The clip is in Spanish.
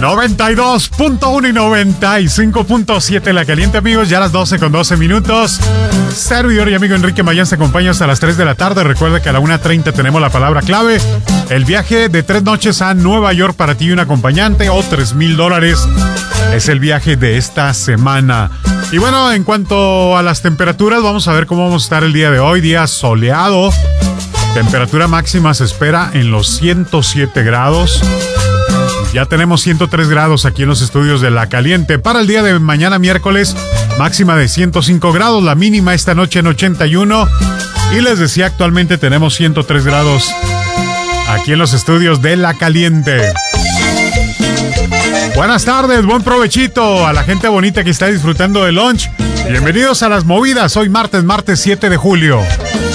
92.1 y 95.7 La Caliente, amigos. Ya a las 12:12 minutos. Servidor y amigo Enrique Mayán se acompaña hasta las 3 de la tarde. Recuerda que a la 1:30 tenemos la palabra clave. El viaje de 3 noches a Nueva York para ti y un acompañante, o $3,000 es el viaje de esta semana. Y bueno, en cuanto a las temperaturas, vamos a ver cómo vamos a estar el día de hoy. Día soleado. Temperatura máxima se espera en los 107 grados. Ya tenemos 103 grados aquí en los estudios de La Caliente. Para el día de mañana, miércoles, máxima de 105 grados. La mínima esta noche en 81. Y les decía, actualmente tenemos 103 grados aquí en los estudios de La Caliente. Buenas tardes, buen provechito a la gente bonita que está disfrutando del lunch. Bienvenidos a Las Movidas. Hoy martes 7 de julio.